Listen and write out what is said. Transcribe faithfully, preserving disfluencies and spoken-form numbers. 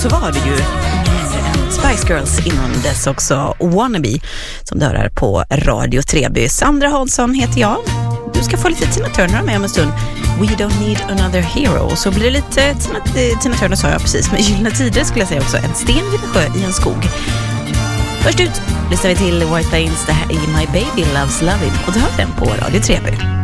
Så var det ju Spice Girls innan dess också Wannabe som du hör här på Radio Treby. Sandra Hansson heter jag. Du ska få lite Tina Turner med om en stund. We don't need another hero. Så blir det lite Tina, Tina Turner sa jag precis. Men Gyllene Tider skulle jag säga också. En sten vid en sjö i en skog. Först ut lyssnar vi till White Plains. Det här är My Baby Loves Loving. Och du hör den på Radio Treby.